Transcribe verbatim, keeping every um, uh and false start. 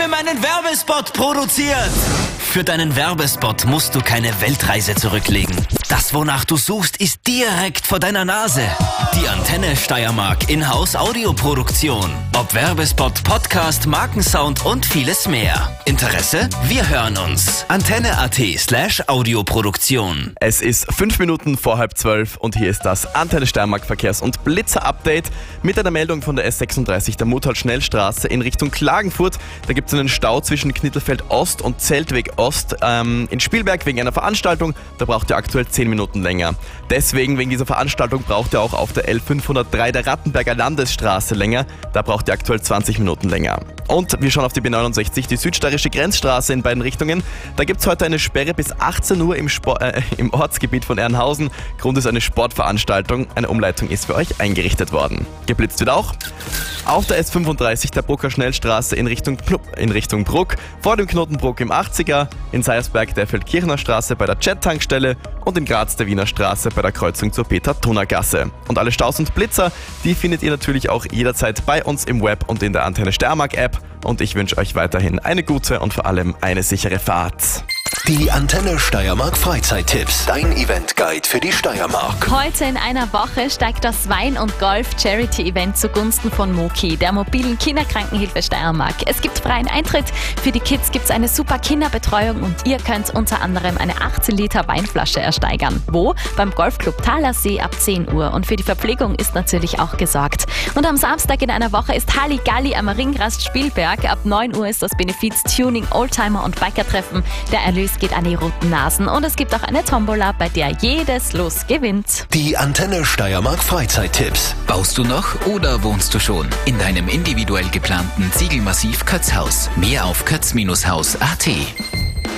mir meinen Werbespot produziert. Für deinen Werbespot musst du keine Weltreise zurücklegen. Das, wonach du suchst, ist direkt vor deiner Nase. Die Antenne Steiermark Inhouse Audioproduktion. Ob Werbespot, Podcast, Markensound und vieles mehr. Interesse? Wir hören uns. Antenne.at slash Audioproduktion. Es ist fünf Minuten vor halb zwölf und hier ist das Antenne Steiermark Verkehrs- und Blitzer-Update mit einer Meldung von der S sechsunddreißig, der Muttal-Schnellstraße in Richtung Klagenfurt. Da gibt es einen Stau zwischen Knittelfeld Ost und Zeltweg Ost ähm, in Spielberg wegen einer Veranstaltung. Da braucht ihr aktuell zehn Minuten länger. Deswegen, wegen dieser Veranstaltung, braucht ihr auch auf der L fünfhundertdrei der Rattenberger Landesstraße länger. Da braucht ihr aktuell zwanzig Minuten länger. Und wir schauen auf die B neunundsechzig, die südsteirische Grenzstraße in beiden Richtungen. Da gibt es heute eine Sperre bis achtzehn Uhr im, Sport, äh, im Ortsgebiet von Ehrenhausen. Grund ist eine Sportveranstaltung. Eine Umleitung ist für euch eingerichtet worden. Geblitzt wird auch auf der S fünfunddreißig der Brucker Schnellstraße in Richtung, in Richtung Bruck, vor dem Knotenbruck im achtziger, in Seiersberg der Feldkirchner Straße bei der Jet-Tankstelle und in Graz der Wiener Straße bei der Kreuzung zur Peter-Thuner-Gasse. Und alle Staus und Blitzer, die findet ihr natürlich auch jederzeit bei uns im Web und in der Antenne Steiermark-App. Und ich wünsche euch weiterhin eine gute und vor allem eine sichere Fahrt. Die Antenne Steiermark Freizeittipps. Dein Eventguide für die Steiermark. Heute in einer Woche steigt das Wein- und Golf-Charity-Event zugunsten von Moki, der mobilen Kinderkrankenhilfe Steiermark. Es gibt freien Eintritt. Für die Kids gibt es eine super Kinderbetreuung und ihr könnt unter anderem eine achtzehn Liter Weinflasche ersteigern. Wo? Beim Golfclub Thalersee ab zehn Uhr. Und für die Verpflegung ist natürlich auch gesorgt. Und am Samstag in einer Woche ist Halligalli am Ringrast Spielberg. Ab neun Uhr ist das Benefiz Tuning, Oldtimer und Biker-Treffen. Der Erlös geht an die roten Nasen und es gibt auch eine Tombola, bei der jedes Los gewinnt. Die Antenne Steiermark Freizeittipps. Baust du noch oder wohnst du schon in deinem individuell geplanten Ziegelmassiv Kötzhaus? Mehr auf kötz Bindestrich haus Punkt at.